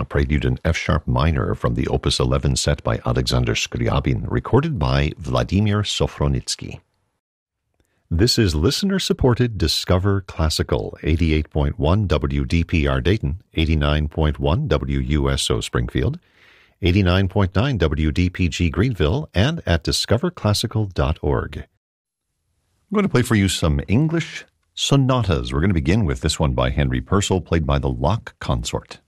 a prelude in F-sharp minor from the Opus 11 set by Alexander Scriabin, recorded by Vladimir Sofronitsky. This is listener-supported Discover Classical, 88.1 WDPR Dayton, 89.1 WUSO Springfield, 89.9 WDPG Greenville, and at discoverclassical.org. I'm going to play for you some English sonatas. We're going to begin with this one by Henry Purcell, played by the Lock Consort.